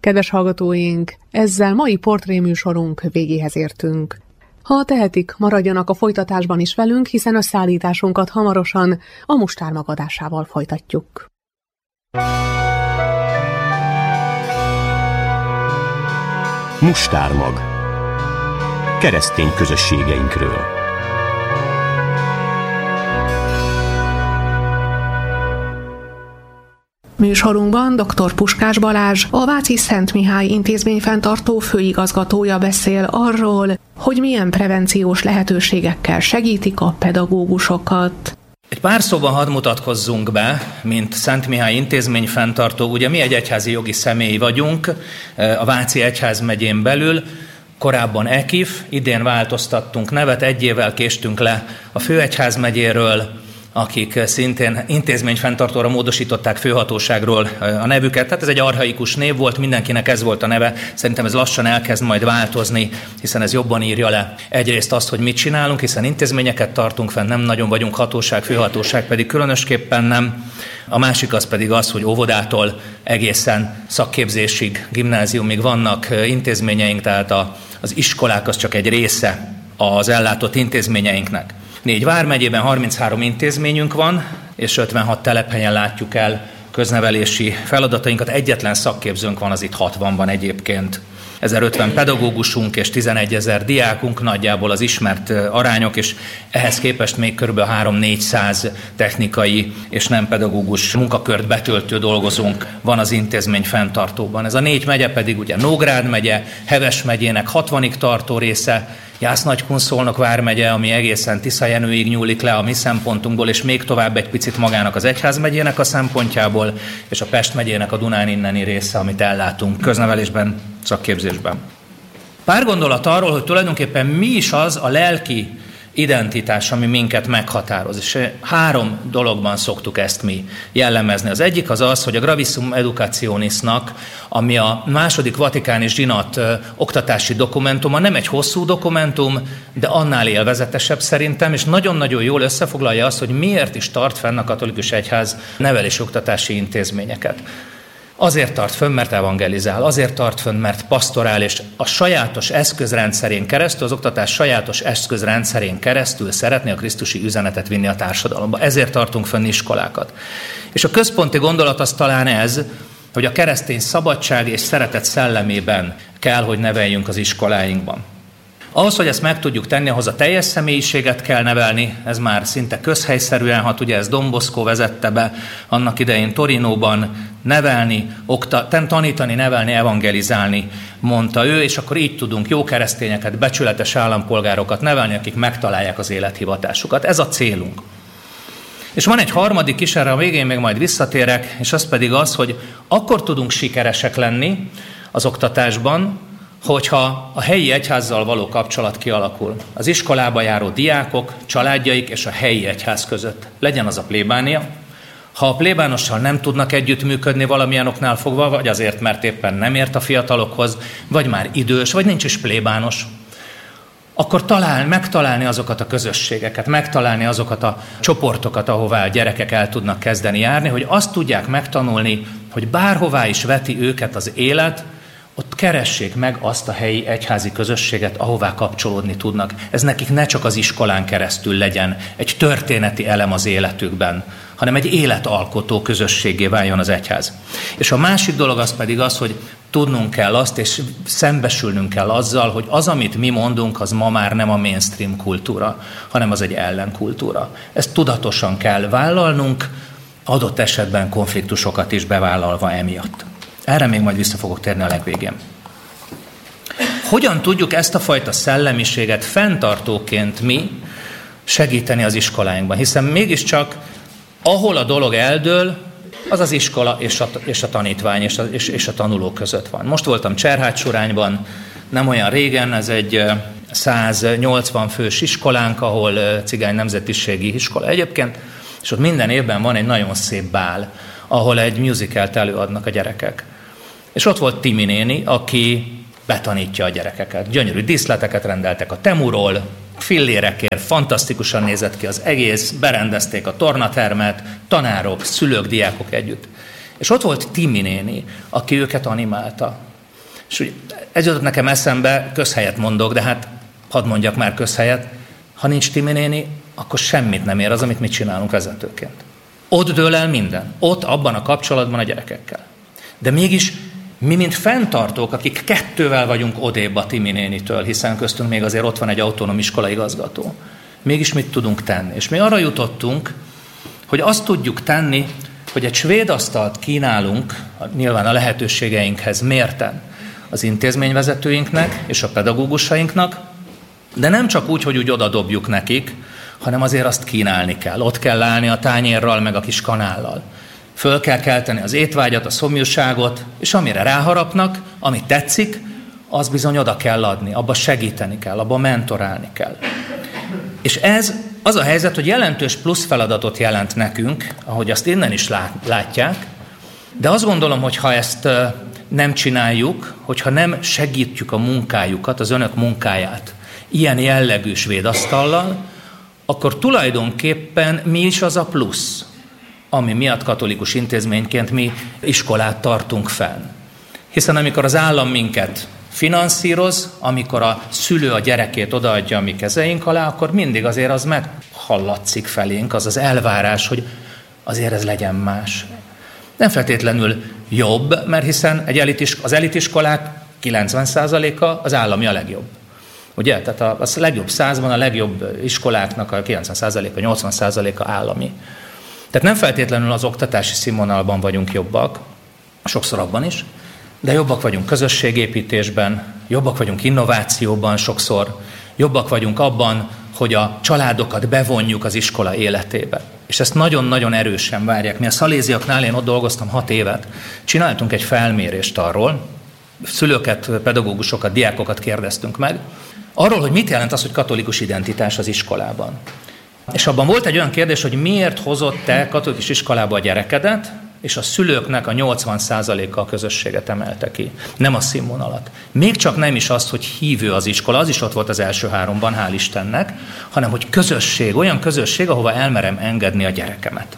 Kedves hallgatóink, ezzel mai portréműsorunk végéhez értünk. Ha tehetik, maradjanak a folytatásban is velünk, hiszen összeállításunkat hamarosan a Mustármag adásával folytatjuk. Mustármag. Keresztény közösségeinkről. Műsorunkban dr. Puskás Balázs, a Váci Szent Mihály Intézmény fenntartó főigazgatója beszél arról, hogy milyen prevenciós lehetőségekkel segítik a pedagógusokat. Egy pár szóban hadd mutatkozzunk be, mint Szent Mihály Intézmény fenntartó. Ugye mi egy egyházi jogi személy vagyunk a Váci Egyházmegyén belül, korábban EKIF, idén változtattunk nevet, egy évvel késtünk le a Főegyházmegyéről, akik szintén intézményfenntartóra módosították főhatóságról a nevüket. Tehát ez egy archaikus név volt, mindenkinek ez volt a neve. Szerintem ez lassan elkezd majd változni, hiszen ez jobban írja le egyrészt azt, hogy mit csinálunk, hiszen intézményeket tartunk fenn, nem nagyon vagyunk hatóság, főhatóság pedig különösképpen nem. A másik az pedig az, hogy óvodától egészen szakképzésig, gimnáziumig vannak intézményeink, tehát az iskolák az csak egy része az ellátott intézményeinknek. 4 vármegyében 33 intézményünk van, és 56 telephelyen látjuk el köznevelési feladatainkat. Egyetlen szakképzőnk van, az itt 60-ban egyébként. 1050 pedagógusunk és 11 000 diákunk, nagyjából az ismert arányok, és ehhez képest még kb. 300-400 technikai és nem pedagógus munkakört betöltő dolgozónk van az intézmény fenntartóban. Ez a 4 megye pedig ugye Nógrád megye, Heves megyének 60-ig tartó része, Jász-Nagykun-Szolnok vármegye, ami egészen Tiszajenőig nyúlik le a mi szempontunkból, és még tovább egy picit magának az Egyházmegyének a szempontjából, és a Pest megyének a Dunán inneni része, amit ellátunk köznevelésben, szakképzésben. Pár gondolat arról, hogy tulajdonképpen mi is az a lelki identitás, ami minket meghatároz. És 3 dologban szoktuk ezt mi jellemezni. Az egyik az az, hogy a Gravissum Educationisnak, ami a második vatikáni zsinat oktatási dokumentuma, nem egy hosszú dokumentum, de annál élvezetesebb szerintem, és nagyon-nagyon jól összefoglalja azt, hogy miért is tart fenn a katolikus egyház nevelés-oktatási intézményeket. Azért tart fönn, mert evangelizál, azért tart fönn, mert pastorál, és a sajátos eszközrendszerén keresztül, az oktatás sajátos eszközrendszerén keresztül szeretné a krisztusi üzenetet vinni a társadalomba. Ezért tartunk fönn iskolákat. És a központi gondolat az talán ez, hogy a keresztény szabadság és szeretet szellemében kell, hogy neveljünk az iskoláinkban. Ahhoz, hogy ezt meg tudjuk tenni, ahhoz a teljes személyiséget kell nevelni, ez már szinte közhelyszerűen hat, ugye ez Don Bosco vezette be annak idején Torinóban, tanítani, nevelni, evangelizálni, mondta ő, és akkor így tudunk jó keresztényeket, becsületes állampolgárokat nevelni, akik megtalálják az élethivatásukat. Ez a célunk. És van egy harmadik is, erre a végén még majd visszatérek, és az pedig az, hogy akkor tudunk sikeresek lenni az oktatásban, hogyha a helyi egyházzal való kapcsolat kialakul. Az iskolába járó diákok, családjaik és a helyi egyház között. Legyen az a plébánia. Ha a plébánossal nem tudnak együttműködni valamilyen oknál fogva, vagy azért, mert éppen nem ért a fiatalokhoz, vagy már idős, vagy nincs is plébános, akkor megtalálni azokat a közösségeket, megtalálni azokat a csoportokat, ahová a gyerekek el tudnak kezdeni járni, hogy azt tudják megtanulni, hogy bárhová is veti őket az élet, ott keressék meg azt a helyi egyházi közösséget, ahová kapcsolódni tudnak. Ez nekik ne csak az iskolán keresztül legyen egy történeti elem az életükben, hanem egy életalkotó közösségé váljon az egyház. És a másik dolog az pedig az, hogy tudnunk kell azt, és szembesülnünk kell azzal, hogy az, amit mi mondunk, az ma már nem a mainstream kultúra, hanem az egy ellenkultúra. Ezt tudatosan kell vállalnunk, adott esetben konfliktusokat is bevállalva emiatt. Erre még majd vissza fogok térni a legvégén. Hogyan tudjuk ezt a fajta szellemiséget fenntartóként mi segíteni az iskoláinkban? Hiszen mégiscsak, ahol a dolog eldől, az az iskola és a tanítvány és a tanuló között van. Most voltam Cserhád-Surányban, nem olyan régen, ez egy 180 fős iskolánk, ahol cigány nemzetiségi iskola egyébként, és ott minden évben van egy nagyon szép bál, ahol egy musicalt előadnak a gyerekek. És ott volt Timi néni, aki betanítja a gyerekeket. Gyönyörű díszleteket rendeltek a Temuról, fillérekért, fantasztikusan nézett ki az egész, berendezték a tornatermet, tanárok, szülők, diákok együtt. És ott volt Timi néni, aki őket animálta. És úgy, ez jutott nekem eszembe, közhelyet mondok, de hát hadd mondjak már közhelyet, ha nincs Timi néni, akkor semmit nem ér az, amit mi csinálunk vezetőként. Ott dől el minden. Ott, abban a kapcsolatban a gyerekekkel. De mégis mi, mint fenntartók, akik 2 vagyunk odébb a Timi nénitől, hiszen köztünk még azért ott van egy autonóm iskolai igazgató. Mégis mit tudunk tenni? És mi arra jutottunk, hogy azt tudjuk tenni, hogy egy svéd asztalt kínálunk, nyilván a lehetőségeinkhez mérten az intézményvezetőinknek és a pedagógusainknak, de nem csak úgy, hogy úgy odadobjuk nekik, hanem azért azt kínálni kell. Ott kell állni a tányérral, meg a kis kanállal. Föl kell kelteni az étvágyat, a szomjúságot, és amire ráharapnak, ami tetszik, az bizony oda kell adni, abba segíteni kell, abba mentorálni kell. És ez az a helyzet, hogy jelentős plusz feladatot jelent nekünk, ahogy azt innen is látják, de azt gondolom, hogy ha ezt nem csináljuk, hogyha nem segítjük a munkájukat, az önök munkáját ilyen jellegű svéd asztallal, akkor tulajdonképpen mi is az a plusz, ami miatt katolikus intézményként mi iskolát tartunk fenn. Hiszen amikor az állam minket finanszíroz, amikor a szülő a gyerekét odaadja a mi kezeink alá, akkor mindig azért az meghallatszik felénk, az az elvárás, hogy azért ez legyen más. Nem feltétlenül jobb, mert hiszen az elitiskolák 90%-a az állami a legjobb. Ugye? Tehát a legjobb 100-ban a legjobb iskoláknak a 90%-a, 80%-a állami. Tehát nem feltétlenül az oktatási színvonalban vagyunk jobbak, sokszor abban is, de jobbak vagyunk közösségépítésben, jobbak vagyunk innovációban sokszor, jobbak vagyunk abban, hogy a családokat bevonjuk az iskola életébe. És ezt nagyon-nagyon erősen várják. Mi a szaléziaknál, én ott dolgoztam 6 évet, csináltunk egy felmérést arról, szülőket, pedagógusokat, diákokat kérdeztünk meg, arról, hogy mit jelent az, hogy katolikus identitás az iskolában. És abban volt egy olyan kérdés, hogy miért hozott te katolikus iskolába a gyerekedet, és a szülőknek a 80%-a a közösséget emelte ki, nem a színvonalat. Még csak nem is azt, hogy hívő az iskola, az is ott volt az első 3-ban, hál' Istennek, hanem hogy közösség, olyan közösség, ahova elmerem engedni a gyerekemet.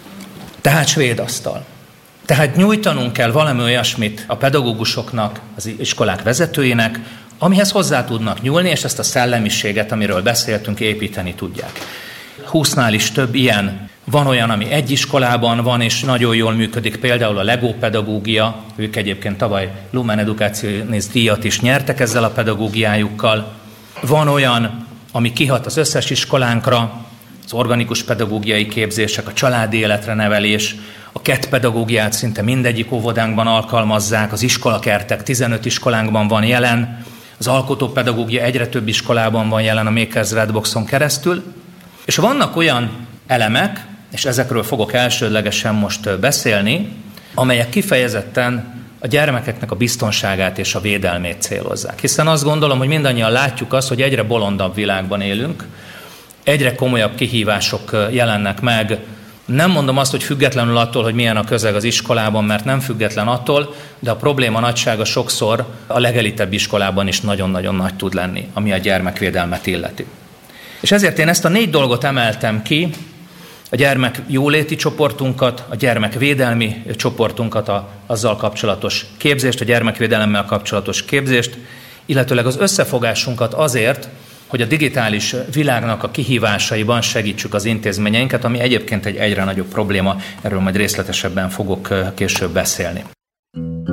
Tehát svéd asztal. Tehát nyújtanunk kell valami olyasmit a pedagógusoknak, az iskolák vezetőinek, amihez hozzá tudnak nyúlni, és ezt a szellemiséget, amiről beszéltünk, építeni tudják. 20-nál is több ilyen. Van olyan, ami egy iskolában van, és nagyon jól működik, például a Lego pedagógia. Ők egyébként tavaly Lumen Educationis díjat is nyertek ezzel a pedagógiájukkal. Van olyan, ami kihat az összes iskolánkra, az organikus pedagógiai képzések, a családi életre nevelés, a kettpedagógiát szinte mindegyik óvodánkban alkalmazzák, az iskolakertek 15 iskolánkban van jelen, az alkotópedagógia egyre több iskolában van jelen a Makers Redboxon keresztül, és vannak olyan elemek, és ezekről fogok elsődlegesen most beszélni, amelyek kifejezetten a gyermekeknek a biztonságát és a védelmét célozzák. Hiszen azt gondolom, hogy mindannyian látjuk azt, hogy egyre bolondabb világban élünk, egyre komolyabb kihívások jelennek meg. Nem mondom azt, hogy függetlenül attól, hogy milyen a közeg az iskolában, mert nem független attól, de a probléma nagysága sokszor a legelitebb iskolában is nagyon-nagyon nagy tud lenni, ami a gyermekvédelmet illeti. És ezért én ezt a 4 dolgot emeltem ki, a gyermek jóléti csoportunkat, a gyermekvédelmi csoportunkat, azzal kapcsolatos képzést, a gyermekvédelemmel kapcsolatos képzést, illetőleg az összefogásunkat azért, hogy a digitális világnak a kihívásaiban segítsük az intézményeinket, ami egyébként egy egyre nagyobb probléma, erről majd részletesebben fogok később beszélni.